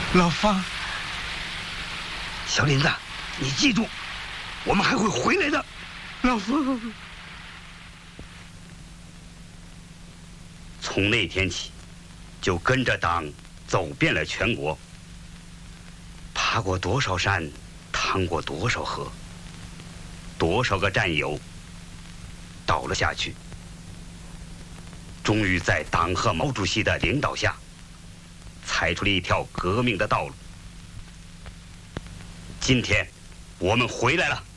老方，小林子，你记住，我们还会回来的。老方， 从那天起，就跟着党走遍了全国，爬过多少山，趟过多少河，多少个战友倒了下去，终于在党和毛主席的领导下，踩出了一条革命的道路。今天，我们回来了。